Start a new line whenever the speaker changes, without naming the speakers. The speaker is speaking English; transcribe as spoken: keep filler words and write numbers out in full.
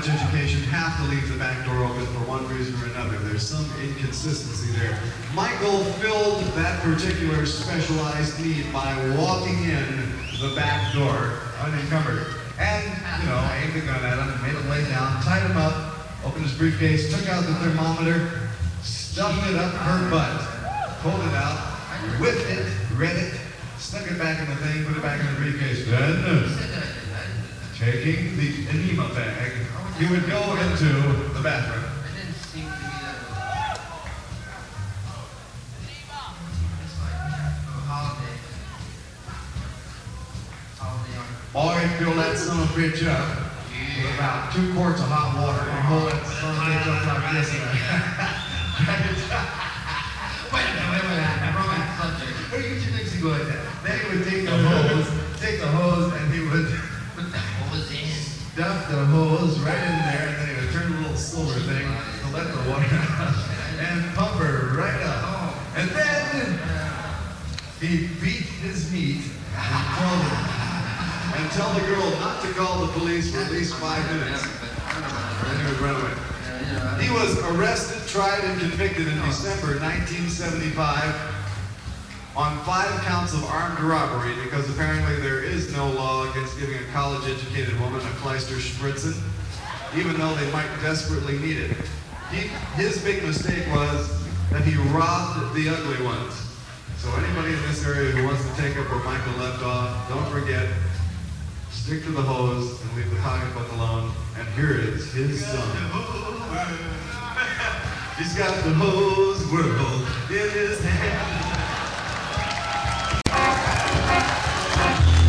college education have to leave the back door open for one reason or another. There's some inconsistency there. Michael filled that particular specialized need by walking in the back door unencumbered. And, you know, aimed the gun at him, made him lay down, tied him up, opened his briefcase, took out the thermometer, stuffed it up her butt, pulled it out, whipped it, read it, stuck it back in the thing, put it back in the briefcase. Then, taking the enema bag, he would go into the bathroom. Boy, fill that son of a bitch up with about two quarts of hot water and hold that son of a bitch up like this. Wait a minute, wait a minute, wrong subject. What do you think he would? Then he would take the hose, take the hose, and he would
put the hose in.
Stuff the hose right in there, and then he would turn the little silver thing to let the water out and pump her right up. And then he beat his meat and told her, and tell the girl not to call the police for at least five minutes. Then he would run away. He was arrested, tried, and convicted in December nineteen seventy-five on five counts of armed robbery because apparently there is no law against giving a college-educated woman a Kleister Spritzen, even though they might desperately need it. He, his big mistake was that he robbed the ugly ones. So anybody in this area who wants to take up where Michael left off, don't forget, stick to the hose and leave the pocketbook alone. And here is his son. He's got the hose world in his hand.